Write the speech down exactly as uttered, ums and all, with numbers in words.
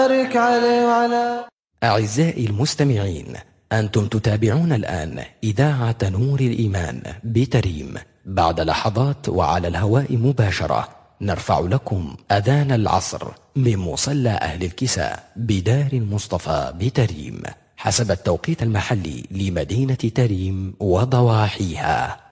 بارك عليه وعلى. أعزائي المستمعين، أنتم تتابعون الآن إذاعة نور الإيمان بتريم. بعد لحظات وعلى الهواء مباشرة نرفع لكم أذان العصر من مصلى أهل الكساء بدار المصطفى بتريم حسب التوقيت المحلي لمدينة تريم وضواحيها.